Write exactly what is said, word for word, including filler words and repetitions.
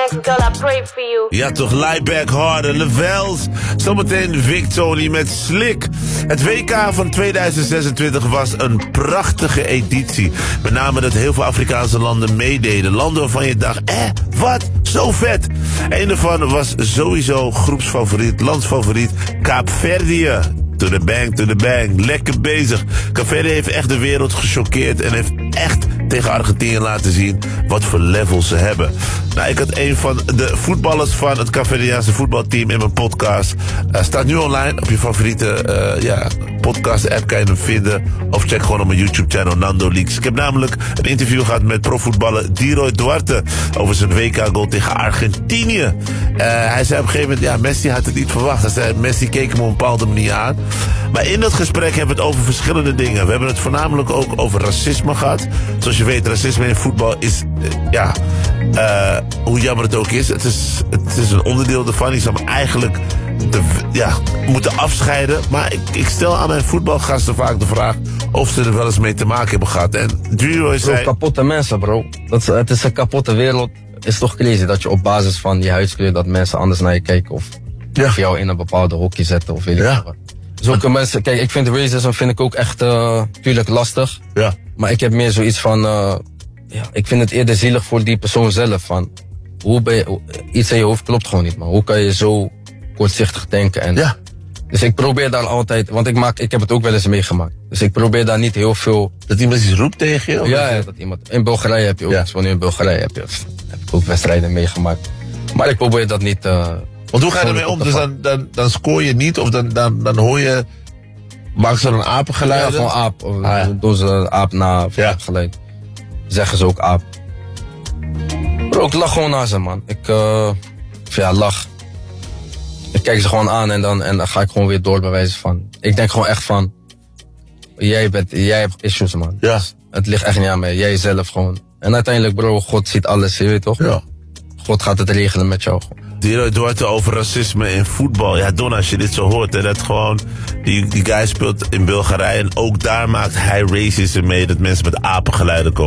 next, girl, I pray for you. Ja toch, lie back harder, Levels. Zometeen Victory met Slick. Het W K van tweeduizend zesentwintig was een prachtige editie. Met name dat heel veel Afrikaanse landen meededen. Landen waarvan je dacht, eh, wat? Zo vet. Een daarvan was sowieso groepsfavoriet, landsfavoriet, Kaapverdië. To the bang, to the bang. Lekker bezig. Kaapverdië heeft echt de wereld gechoqueerd en heeft echt tegen Argentinië laten zien wat voor levels ze hebben. Nou, ik had een van de voetballers van het Kaapverdiaanse voetbalteam in mijn podcast. Uh, staat nu online op je favoriete uh, ja, podcast-app, kan je hem vinden. Of check gewoon op mijn YouTube-channel Nando Leaks. Ik heb namelijk een interview gehad met profvoetballer Diroy Duarte over zijn W K-goal tegen Argentinië. Uh, hij zei op een gegeven moment, ja, Messi had het niet verwacht. Hij zei, Messi keek hem op een bepaalde manier aan. Maar in dat gesprek hebben we het over verschillende dingen. We hebben het voornamelijk ook over racisme gehad. Zoals je weet, racisme in voetbal is, uh, ja, uh, hoe jammer het ook is. Het is, het is een onderdeel ervan. Je zou hem eigenlijk de, ja, moeten afscheiden. Maar ik, ik stel aan mijn voetbalgasten vaak de vraag of ze er wel eens mee te maken hebben gehad. En Diroy zei... Bro, kapotte mensen, bro. Dat is, het is een kapotte wereld. Het is toch crazy dat je op basis van je huidskleur dat mensen anders naar je kijken. Of, ja. of jou in een bepaalde hokje zetten of weet ik ja. wat. Zulke mensen, kijk, ik vind racism vind ik ook echt uh, tuurlijk lastig. Ja. Maar ik heb meer zoiets van, uh, ja, ik vind het eerder zielig voor die persoon zelf. Van, hoe ben je, hoe, iets in je hoofd klopt gewoon niet, man. Hoe kan je zo kortzichtig denken? En, Ja. Dus ik probeer daar altijd, want ik, maak, ik heb het ook wel eens meegemaakt. Dus ik probeer daar niet heel veel... Dat iemand iets roept tegen je? Ja, ja, dat iemand... In Bulgarije heb je ook ja. iets van, in Bulgarije heb, je, heb ik ook wedstrijden meegemaakt. Maar ik probeer dat niet... Uh, Want hoe ga je ermee om? Dus dan, dan, dan scoor je niet of dan, dan, dan hoor je... Maak ze dan apengeluid? Ja, gewoon aap. Ah, ja. Doen ze aap na of ja. aapgeluid. Zeggen ze ook aap. Bro, ik lach gewoon naar ze, man. Ik, uh, of ja, lach. Ik kijk ze gewoon aan en dan, en dan ga ik gewoon weer door bij wijze van... Ik denk gewoon echt van... Jij, bent, jij hebt issues, man. Ja. Dus het ligt echt niet aan mij. Jij zelf gewoon. En uiteindelijk, bro, God ziet alles, je weet toch? Ja. God gaat het regelen met jou. Diroy Duarte over racisme in voetbal. Ja, Don, als je dit zo hoort, hè, dat gewoon... Die, die guy speelt in Bulgarije en ook daar maakt hij racisme mee... dat mensen met apengeluiden komen.